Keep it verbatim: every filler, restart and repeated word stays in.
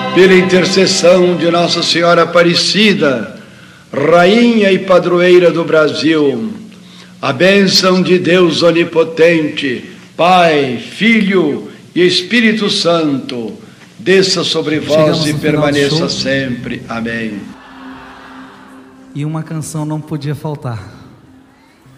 pela intercessão de Nossa Senhora Aparecida, Rainha e Padroeira do Brasil, a bênção de Deus Onipotente, Pai, Filho e Espírito Santo, desça sobre vós Chegamos e no final do permaneça show. sempre. Amém. E uma canção não podia faltar.